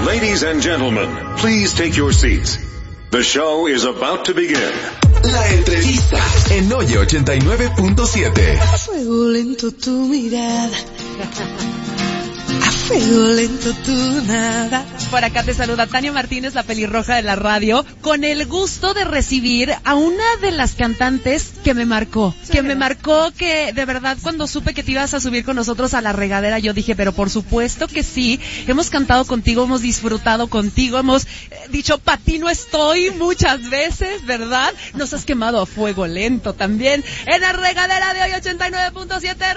Ladies and gentlemen, please take your seats. The show is about to begin. La entrevista en Oye 89.7. A fuego lento tu mirada. A fuego lento tu nada. Por acá te saluda Tania Martínez, la pelirroja de la radio, con el gusto de recibir a una de las cantantes que me marcó. Que de verdad cuando supe que te ibas a subir con nosotros a La Regadera, yo dije, pero por supuesto que sí. Hemos cantado contigo, hemos disfrutado contigo, hemos dicho, pa' ti no estoy muchas veces, ¿verdad? Nos has quemado a fuego lento también en La Regadera de hoy 89.7,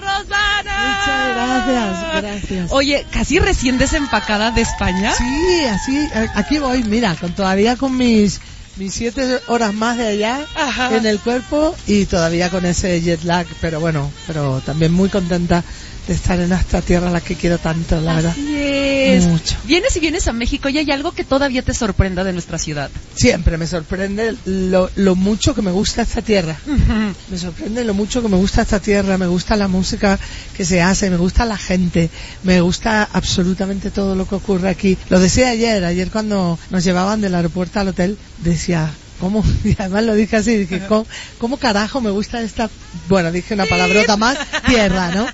Rosana. Muchas gracias. Oye, casi recién desempacada de España. Sí, así, aquí voy, mira, todavía con mis 7 horas más de allá. Ajá. En el cuerpo y todavía con ese jet lag, pero también muy contenta de estar en esta tierra a la que quiero tanto, la verdad. Así es. Mucho. Vienes a México y hay algo que todavía te sorprenda de nuestra ciudad. Siempre me sorprende lo mucho que me gusta esta tierra. Uh-huh. Me sorprende lo mucho que me gusta esta tierra, me gusta la música que se hace, me gusta la gente, me gusta absolutamente todo lo que ocurre aquí. Lo decía ayer cuando nos llevaban del aeropuerto al hotel, decía, ¿cómo? Y además lo dije así, dije, ¿cómo carajo me gusta esta? Bueno, dije una palabrota más, tierra, ¿no?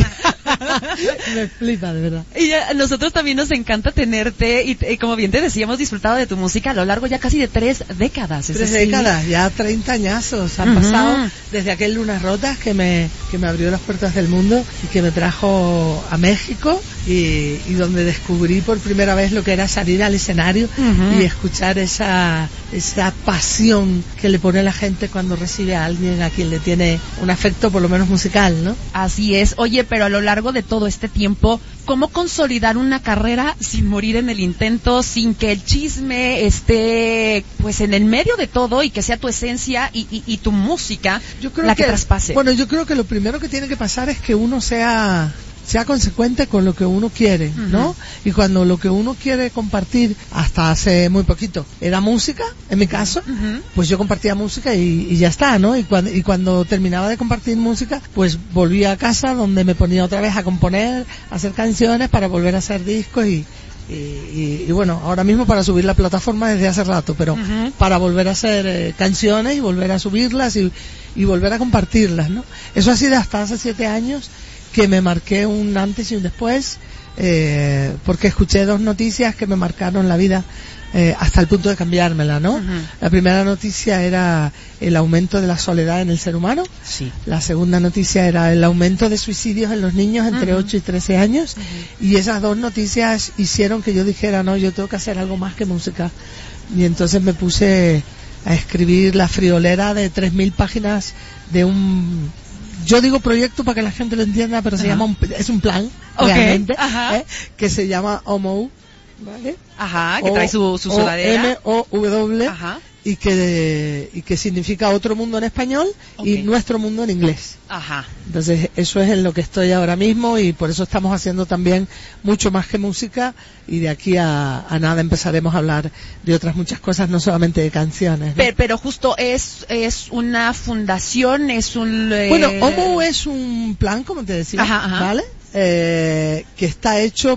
Me flipa, de verdad. Y a nosotros también nos encanta tenerte y como bien te decíamos, disfrutado de tu música a lo largo ya casi de 3 décadas. 3 décadas, ya 30 añazos han pasado desde aquel Lunas Rotas que me abrió las puertas del mundo y que me trajo a México y donde descubrí por primera vez lo que era salir al escenario y escuchar esa pasión que le pone la gente cuando recibe a alguien a quien le tiene un afecto por lo menos musical, ¿no? Así es. Oye, pero a lo largo de todo este tiempo, ¿cómo consolidar una carrera sin morir en el intento, sin que el chisme esté pues en el medio de todo y que sea tu esencia y tu música la que traspase? Bueno, yo creo que lo primero que tiene que pasar es que uno sea consecuente con lo que uno quiere, ¿no? Y cuando lo que uno quiere compartir, hasta hace muy poquito, era música, en mi caso, pues yo compartía música y ya está, ¿no? Y cuando terminaba de compartir música, pues volvía a casa donde me ponía otra vez a componer, a hacer canciones para volver a hacer discos y bueno, ahora mismo para subir la plataforma desde hace rato, pero para volver a hacer canciones y volver a subirlas y volver a compartirlas, ¿no? Eso ha sido hasta hace 7 años que me marqué un antes y un después, porque escuché 2 noticias que me marcaron la vida hasta el punto de cambiármela, ¿no? La primera noticia era el aumento de la soledad en el ser humano. Sí. La segunda noticia era el aumento de suicidios en los niños entre 8 y 13 años. Y esas 2 noticias hicieron que yo dijera, no, yo tengo que hacer algo más que música. Y entonces me puse a escribir la friolera de 3.000 páginas de un... Yo digo proyecto para que la gente lo entienda, pero se llama es un plan, realmente, que se llama OMOW, ¿vale? Que trae su sudadera. MOW, y que significa otro mundo en español y nuestro mundo en inglés. Entonces, eso es en lo que estoy ahora mismo y por eso estamos haciendo también mucho más que música y de aquí a nada empezaremos a hablar de otras muchas cosas, no solamente de canciones, ¿no? Pero justo es una fundación, es un... Bueno, OMO es un plan, como te decía, ¿vale? Que está hecho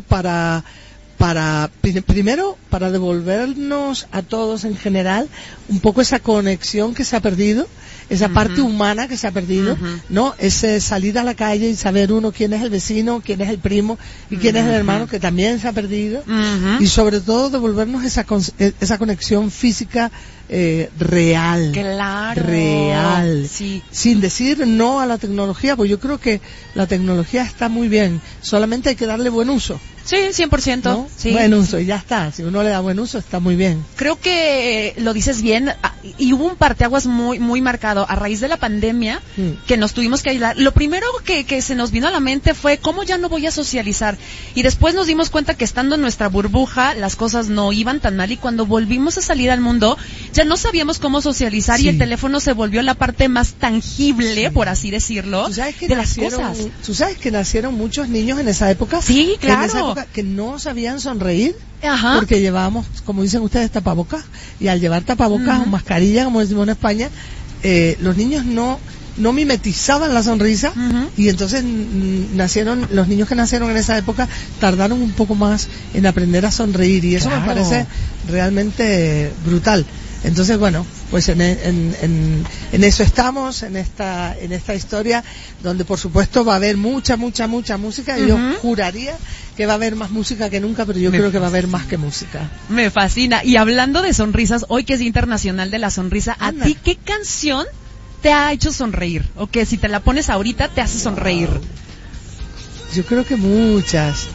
primero para devolvernos a todos en general un poco esa conexión que se ha perdido, esa parte humana que se ha perdido, ¿no? Ese salir a la calle y saber uno quién es el vecino, quién es el primo y quién es el hermano, que también se ha perdido, y sobre todo devolvernos esa conexión física real. Claro. Real. Sí. Sin decir no a la tecnología, pues yo creo que la tecnología está muy bien, solamente hay que darle buen uso. Sí, 100%. ¿No? Sí. Buen uso, y ya está. Si uno le da buen uso, está muy bien. Creo que lo dices bien, y hubo un parteaguas muy, muy marcado a raíz de la pandemia, que nos tuvimos que aislar. Lo primero que se nos vino a la mente fue, ¿cómo ya no voy a socializar? Y después nos dimos cuenta que estando en nuestra burbuja, las cosas no iban tan mal, y cuando volvimos a salir al mundo, ya no sabíamos cómo socializar, y el teléfono se volvió la parte más tangible, por así decirlo, de las cosas. ¿Tú sabes que nacieron muchos niños en esa época? Sí, claro. En esa época que no sabían sonreír, porque llevábamos, como dicen ustedes, tapabocas, y al llevar tapabocas o mascarilla, como decimos en España, los niños no no mimetizaban la sonrisa, y entonces nacieron, los niños que nacieron en esa época tardaron un poco más en aprender a sonreír, y eso me parece realmente brutal. Entonces, bueno, pues en eso estamos, en esta historia, donde por supuesto va a haber mucha música, y yo juraría que va a haber más música que nunca, pero yo creo que va a haber más que música. Me fascina. Y hablando de sonrisas, hoy que es Internacional de la Sonrisa, ¿a ti qué canción te ha hecho sonreír? O que si te la pones ahorita te hace sonreír. Yo creo que muchas.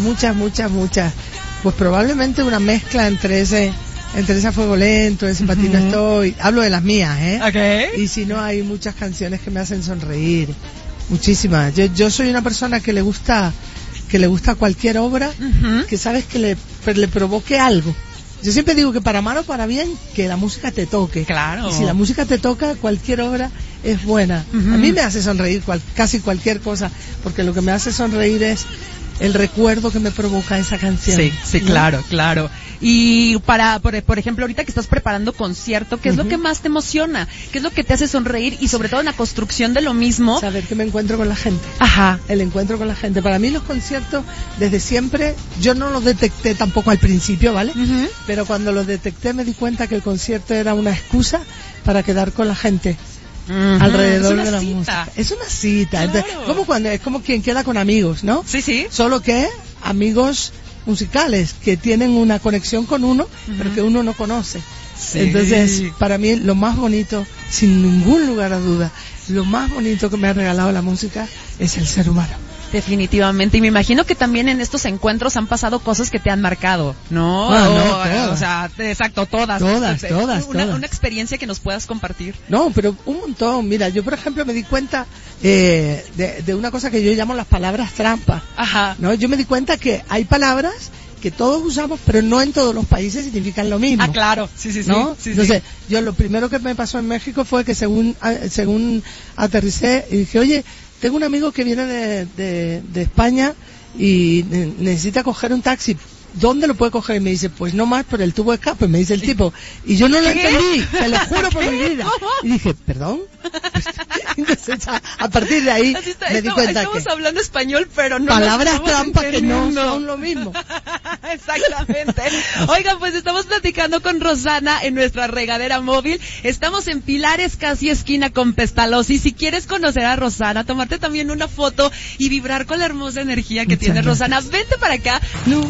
Pues probablemente una mezcla entre ese a fuego lento, ese patino estoy. Hablo de las mías, Okay. Y si no, hay muchas canciones que me hacen sonreír. Muchísimas. Yo soy una persona que le gusta cualquier obra, que sabes que le provoque algo. Yo siempre digo que para mal o para bien, que la música te toque. Claro. Y si la música te toca, cualquier obra es buena. A mí me hace sonreír casi cualquier cosa, porque lo que me hace sonreír es el recuerdo que me provoca esa canción. Sí, ¿no? Claro. Y por ejemplo, ahorita que estás preparando concierto, ¿qué es lo que más te emociona? ¿Qué es lo que te hace sonreír? Y sobre todo en la construcción de lo mismo. Saber que me encuentro con la gente. Ajá. El encuentro con la gente. Para mí los conciertos, desde siempre, yo no los detecté tampoco al principio, ¿vale? Pero cuando los detecté me di cuenta que el concierto era una excusa para quedar con la gente. Alrededor de la música. Es una cita. Claro. Entonces, es como quien queda con amigos, ¿no? Sí. Solo que amigos musicales que tienen una conexión con uno, pero que uno no conoce. Sí. Entonces, para mí lo más bonito, sin ningún lugar a duda, lo más bonito que me ha regalado la música es el ser humano. Definitivamente, y me imagino que también en estos encuentros han pasado cosas que te han marcado, ¿no? Todas. O sea, exacto, todas. Una experiencia que nos puedas compartir. No, pero un montón. Mira, yo por ejemplo me di cuenta de una cosa que yo llamo las palabras trampa. Ajá. ¿No? Yo me di cuenta que hay palabras que todos usamos, pero no en todos los países significan lo mismo. Ah, claro. Sí. ¿No? Sí. Entonces, yo lo primero que me pasó en México fue que según aterricé y dije, oye, tengo un amigo que viene de España y necesita coger un taxi. ¿Dónde lo puede coger? Y me dice, pues no más por el tubo de escape, me dice el tipo. Y yo no lo entendí, te lo juro por mi vida. Y dije, ¿perdón? Entonces, a partir de ahí me di cuenta estamos que hablando español, pero no palabras trampas que no son lo mismo. Exactamente. Oigan, pues estamos platicando con Rosana en nuestra regadera móvil. Estamos en Pilares, casi esquina con Pestalozzi. Si quieres conocer a Rosana, tomarte también una foto y vibrar con la hermosa energía que tiene Rosana, vente para acá.